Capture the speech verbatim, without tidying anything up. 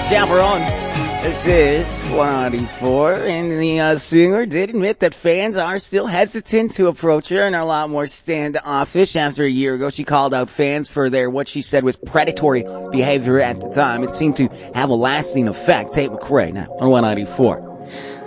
Chaperone. This is one ninety-four, and the uh, singer did admit that fans are still hesitant to approach her and are a lot more standoffish. After a year ago, she called out fans for their, what she said was predatory behavior at the time. It seemed to have a lasting effect. Tate McRae, now on one ninety-four.